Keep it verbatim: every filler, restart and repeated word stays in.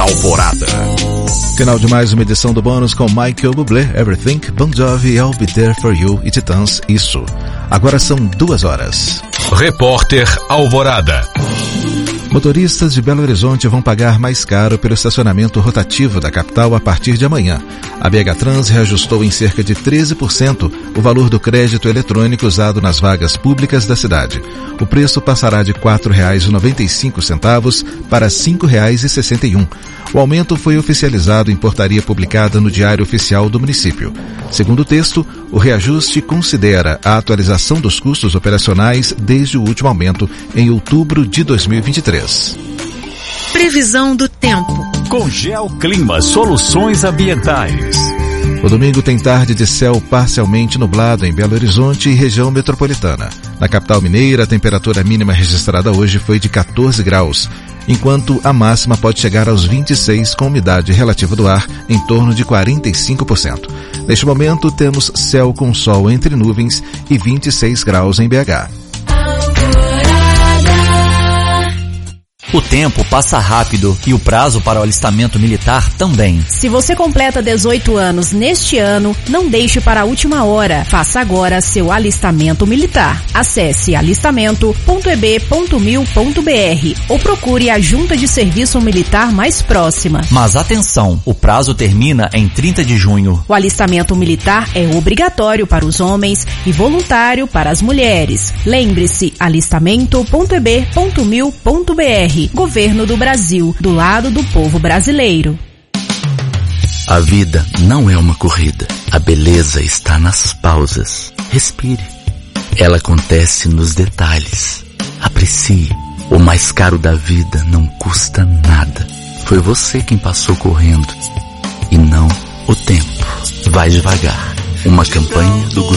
Alvorada. Final de mais uma edição do bônus com Michael Bublé, Everything, Bon Jovi, I'll Be There For You e Titãs, Isso. Agora são duas horas. Repórter Alvorada. Motoristas de Belo Horizonte vão pagar mais caro pelo estacionamento rotativo da capital a partir de amanhã. A B H Trans reajustou em cerca de treze por cento o valor do crédito eletrônico usado nas vagas públicas da cidade. O preço passará de quatro reais e noventa e cinco centavos para cinco reais e sessenta e um. O aumento foi oficializado em portaria publicada no Diário Oficial do município. Segundo o texto, o reajuste considera a atualização dos custos operacionais desde o último aumento em outubro de dois mil e vinte e três. Previsão do tempo. Com Geoclima Soluções Ambientais. O domingo tem tarde de céu parcialmente nublado em Belo Horizonte e região metropolitana. Na capital mineira, a temperatura mínima registrada hoje foi de quatorze graus, enquanto a máxima pode chegar aos vinte e seis com umidade relativa do ar em torno de quarenta e cinco por cento. Neste momento, temos céu com sol entre nuvens e vinte e seis graus em B H. O tempo passa rápido e o prazo para o alistamento militar também. Se você completa dezoito anos neste ano, não deixe para a última hora. Faça agora seu alistamento militar. Acesse alistamento ponto e b ponto mil ponto b r ou procure a junta de serviço militar mais próxima. Mas atenção, o prazo termina em trinta de junho. O alistamento militar é obrigatório para os homens e voluntário para as mulheres. Lembre-se, alistamento ponto e b ponto mil ponto b r. Governo do Brasil, do lado do povo brasileiro. A vida não é uma corrida. A beleza está nas pausas. Respire. Ela acontece nos detalhes. Aprecie. O mais caro da vida não custa nada. Foi você quem passou correndo e não o tempo. Vai devagar. Uma campanha do grupo